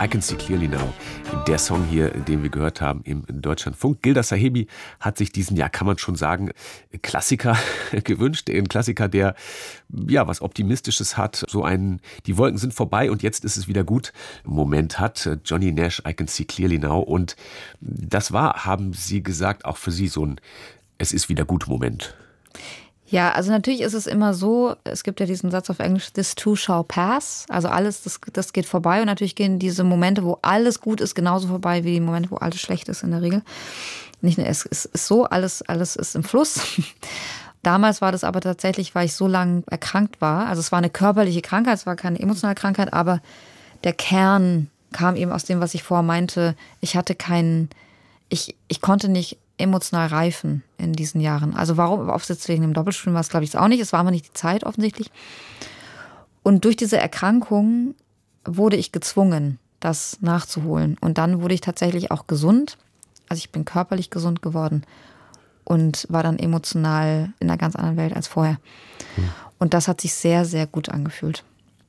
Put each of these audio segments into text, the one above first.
I Can See Clearly Now. Der Song hier, den wir gehört haben im Deutschlandfunk. Gilda Sahebi hat sich diesen, ja, kann man schon sagen, Klassiker gewünscht. Ein Klassiker, der, ja, was Optimistisches hat. So ein, die Wolken sind vorbei und jetzt ist es wieder gut. Moment hat Johnny Nash, I Can See Clearly Now. Und das war, haben Sie gesagt, auch für Sie so ein Es ist wieder gut Moment. Ja, also natürlich ist es immer so, es gibt ja diesen Satz auf Englisch, this too shall pass, also alles, das geht vorbei und natürlich gehen diese Momente, wo alles gut ist, genauso vorbei wie die Momente, wo alles schlecht ist in der Regel. Nicht nur, es ist so, alles ist im Fluss. Damals war das aber tatsächlich, weil ich so lange erkrankt war, also es war eine körperliche Krankheit, es war keine emotionale Krankheit, aber der Kern kam eben aus dem, was ich vorher meinte, ich konnte nicht emotional reifen in diesen Jahren. Also warum? Ob es jetzt wegen dem Doppelstudium war, es glaube ich auch nicht. Es war aber nicht die Zeit offensichtlich. Und durch diese Erkrankung wurde ich gezwungen, das nachzuholen. Und dann wurde ich tatsächlich auch gesund. Also ich bin körperlich gesund geworden und war dann emotional in einer ganz anderen Welt als vorher. Und das hat sich sehr, sehr gut angefühlt.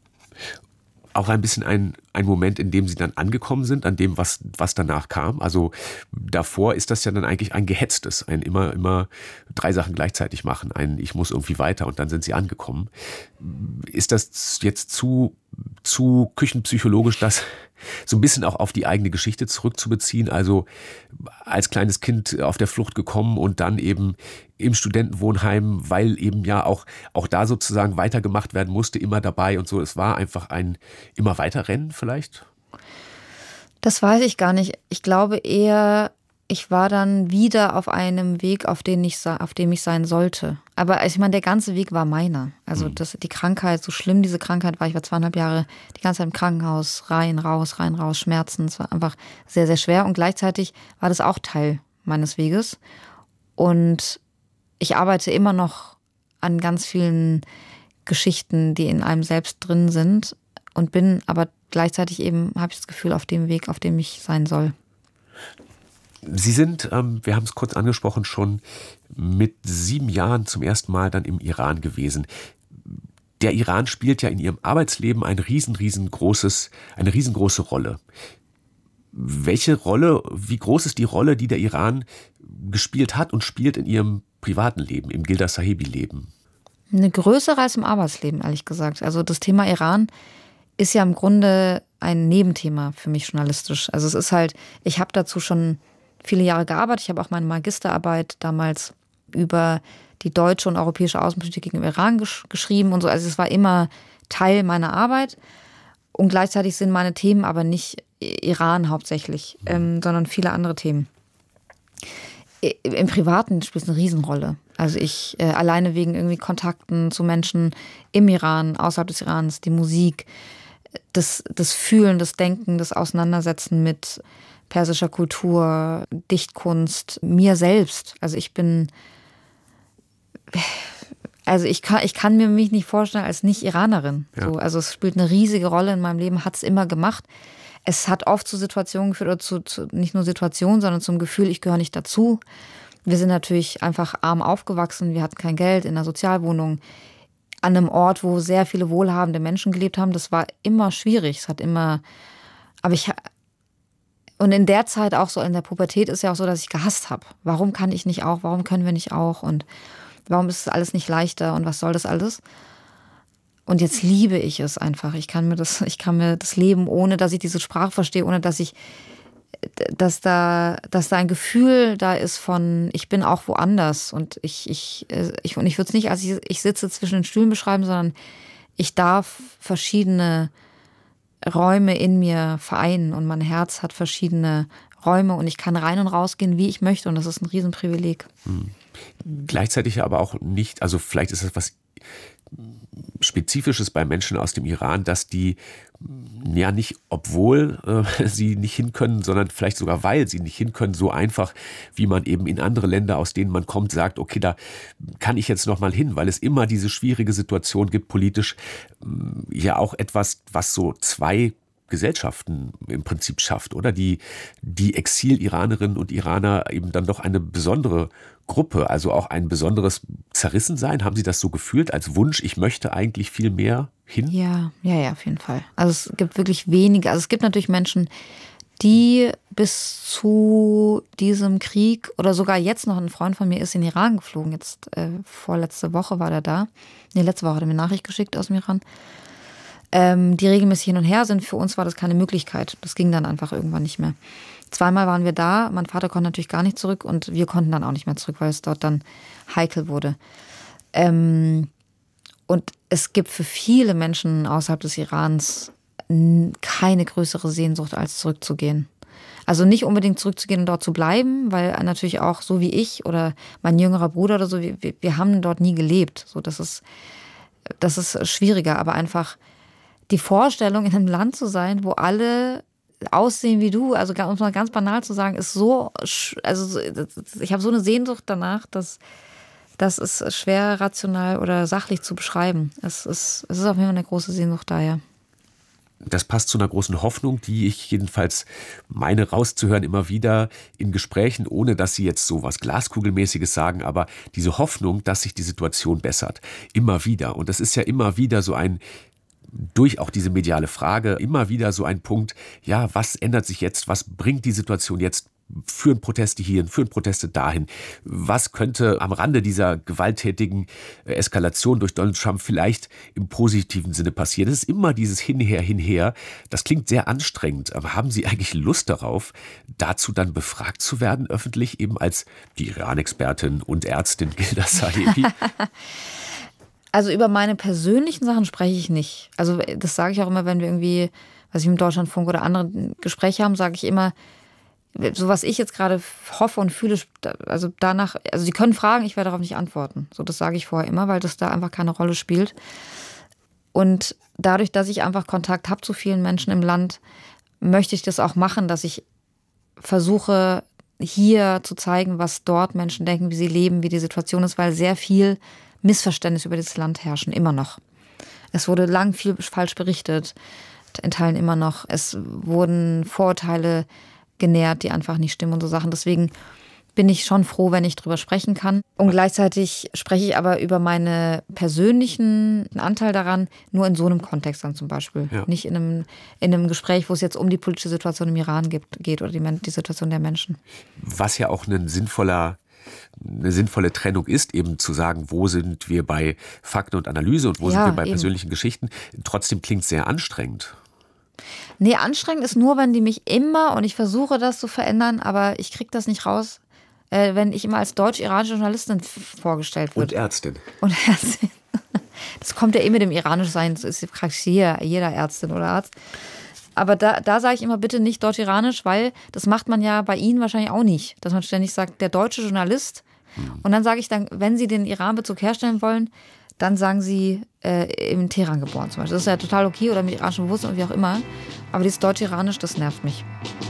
Auch ein bisschen ein Moment, in dem Sie dann angekommen sind, an dem, was danach kam. Also davor ist das ja dann eigentlich ein gehetztes, ein immer 3 Sachen gleichzeitig machen. Ein ich muss irgendwie weiter und dann sind Sie angekommen. Ist das jetzt zu küchenpsychologisch, das so ein bisschen auch auf die eigene Geschichte zurückzubeziehen? Also als kleines Kind auf der Flucht gekommen und dann eben im Studentenwohnheim, weil eben ja auch da sozusagen weitergemacht werden musste, immer dabei und so. Es war einfach ein immer weiter Rennen vielleicht? Das weiß ich gar nicht. Ich glaube eher, ich war dann wieder auf einem Weg, auf dem ich sein sollte. Aber ich meine, der ganze Weg war meiner. Also die Krankheit, so schlimm diese Krankheit war, ich war 2,5 Jahre die ganze Zeit im Krankenhaus, rein, raus, Schmerzen. Es war einfach sehr, sehr schwer und gleichzeitig war das auch Teil meines Weges. Und ich arbeite immer noch an ganz vielen Geschichten, die in einem selbst drin sind und bin aber gleichzeitig eben, habe ich das Gefühl, auf dem Weg, auf dem ich sein soll. Sie sind, wir haben es kurz angesprochen, schon mit 7 Jahren zum ersten Mal dann im Iran gewesen. Der Iran spielt ja in Ihrem Arbeitsleben eine riesengroße Rolle. Wie groß ist die Rolle, die der Iran gespielt hat und spielt in Ihrem privaten Leben, im Gilda Sahebi-Leben? Eine größere als im Arbeitsleben, ehrlich gesagt. Also das Thema Iran ist ja im Grunde ein Nebenthema für mich journalistisch. Also es ist halt, ich habe dazu schon viele Jahre gearbeitet. Ich habe auch meine Magisterarbeit damals über die deutsche und europäische Außenpolitik gegen den Iran geschrieben und so. Also es war immer Teil meiner Arbeit. Und gleichzeitig sind meine Themen aber nicht Iran hauptsächlich, sondern viele andere Themen. Im Privaten spielt es eine Riesenrolle. Also ich alleine wegen irgendwie Kontakten zu Menschen im Iran, außerhalb des Irans, die Musik, das Fühlen, das Denken, das Auseinandersetzen mit persischer Kultur, Dichtkunst, mir selbst. Also ich kann mir mich nicht vorstellen als Nicht-Iranerin. Ja. So, also es spielt eine riesige Rolle in meinem Leben, hat es immer gemacht. Es hat oft zu Situationen geführt, oder zu nicht nur Situationen, sondern zum Gefühl, ich gehöre nicht dazu. Wir sind natürlich einfach arm aufgewachsen, wir hatten kein Geld, in einer Sozialwohnung, an einem Ort, wo sehr viele wohlhabende Menschen gelebt haben. Das war immer schwierig. Und in der Zeit auch so, in der Pubertät ist ja auch so, dass ich gehasst habe. Warum kann ich nicht auch? Warum können wir nicht auch? Und warum ist es alles nicht leichter? Und was soll das alles? Und jetzt liebe ich es einfach. Ich kann mir das Leben, ohne dass ich diese Sprache verstehe, ohne dass da ein Gefühl da ist von, ich bin auch woanders. Und ich würde es nicht als ich sitze zwischen den Stühlen beschreiben, sondern ich darf verschiedene Räume in mir vereinen und mein Herz hat verschiedene Räume und ich kann rein und rausgehen, wie ich möchte und das ist ein Riesenprivileg. Gleichzeitig aber auch nicht, also vielleicht ist das was Spezifisches bei Menschen aus dem Iran, dass die ja nicht, obwohl sie nicht hinkönnen, sondern vielleicht sogar, weil sie nicht hinkönnen, so einfach, wie man eben in andere Länder, aus denen man kommt, sagt, okay, da kann ich jetzt noch mal hin, weil es immer diese schwierige Situation gibt, politisch ja auch etwas, was so 2 Gesellschaften im Prinzip schafft, oder? Die Exil-Iranerinnen und Iraner eben dann doch eine besondere Gruppe, also auch ein besonderes Zerrissensein. Haben Sie das so gefühlt als Wunsch, ich möchte eigentlich viel mehr hin? Ja, auf jeden Fall. Also es gibt wirklich wenige, also es gibt natürlich Menschen, die bis zu diesem Krieg oder sogar jetzt noch, ein Freund von mir ist in den Iran geflogen, jetzt vorletzte Woche war der da. Nee, letzte Woche hat er mir eine Nachricht geschickt aus dem Iran. Die regelmäßig hin und her sind. Für uns war das keine Möglichkeit. Das ging dann einfach irgendwann nicht mehr. Zweimal waren wir da. Mein Vater konnte natürlich gar nicht zurück und wir konnten dann auch nicht mehr zurück, weil es dort dann heikel wurde. Und es gibt für viele Menschen außerhalb des Irans keine größere Sehnsucht, als zurückzugehen. Also nicht unbedingt zurückzugehen und dort zu bleiben, weil natürlich auch so wie ich oder mein jüngerer Bruder oder so, wir haben dort nie gelebt. So, das ist schwieriger, aber einfach die Vorstellung, in einem Land zu sein, wo alle aussehen wie du, also um es mal ganz banal zu sagen, ist so, also ich habe so eine Sehnsucht danach, dass das ist schwer rational oder sachlich zu beschreiben. Es ist auf jeden Fall eine große Sehnsucht daher. Das passt zu einer großen Hoffnung, die ich jedenfalls meine rauszuhören immer wieder in Gesprächen, ohne dass Sie jetzt so was Glaskugelmäßiges sagen, aber diese Hoffnung, dass sich die Situation bessert, immer wieder. Und das ist ja immer wieder so durch auch diese mediale Frage, immer wieder so ein Punkt, ja, was ändert sich jetzt, was bringt die Situation jetzt? Führen Proteste hierhin, führen Proteste dahin? Was könnte am Rande dieser gewalttätigen Eskalation durch Donald Trump vielleicht im positiven Sinne passieren? Es ist immer dieses Hinher. Das klingt sehr anstrengend, aber haben Sie eigentlich Lust darauf, dazu dann befragt zu werden, öffentlich, eben als die Iran-Expertin und Ärztin Gilda Saevi? Also über meine persönlichen Sachen spreche ich nicht. Also das sage ich auch immer, wenn wir irgendwie, was ich im Deutschlandfunk oder andere Gespräche haben, sage ich immer, so was ich jetzt gerade hoffe und fühle, also danach, also Sie können fragen, ich werde darauf nicht antworten. So, das sage ich vorher immer, weil das da einfach keine Rolle spielt. Und dadurch, dass ich einfach Kontakt habe zu vielen Menschen im Land, möchte ich das auch machen, dass ich versuche, hier zu zeigen, was dort Menschen denken, wie sie leben, wie die Situation ist, weil sehr viel Missverständnis über dieses Land herrschen, immer noch. Es wurde lang viel falsch berichtet, in Teilen immer noch. Es wurden Vorurteile genährt, die einfach nicht stimmen und so Sachen. Deswegen bin ich schon froh, wenn ich drüber sprechen kann. Und gleichzeitig spreche ich aber über meinen persönlichen Anteil daran, nur in so einem Kontext dann zum Beispiel. Ja. Nicht in einem Gespräch, wo es jetzt um die politische Situation im Iran geht oder die Situation der Menschen. Was ja auch eine sinnvolle Trennung ist, eben zu sagen, wo sind wir bei Fakten und Analyse und wo sind wir bei persönlichen Geschichten. Trotzdem klingt es sehr anstrengend. Nee, anstrengend ist nur, wenn die mich immer, und ich versuche das zu verändern, aber ich kriege das nicht raus, wenn ich immer als deutsch-iranische Journalistin vorgestellt wird. Und Ärztin. Das kommt ja mit dem iranisch Sein, das ist praktisch jeder Ärztin oder Arzt. Aber da sage ich immer bitte nicht deutsch-iranisch, weil das macht man ja bei Ihnen wahrscheinlich auch nicht. Dass man ständig sagt, der deutsche Journalist. Und dann sage ich dann, wenn Sie den Iran-Bezug herstellen wollen, dann sagen Sie in Teheran geboren zum Beispiel. Das ist ja total okay oder mit iranischem Bewusstsein und wie auch immer. Aber dieses deutsch-iranisch, das nervt mich.